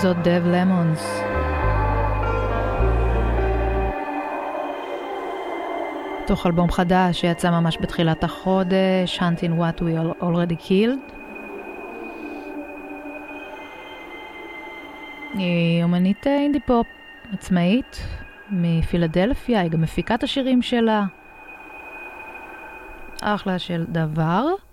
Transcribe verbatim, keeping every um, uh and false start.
זאת דב למונס. תוך אלבום חדש שיצא ממש בתחילת החודש, Hunting What We Already Killed. היא אומנית אינדי פופ עצמאית מפילדלפיה, היא גם מפיקת השירים שלה. אחלה של דבר.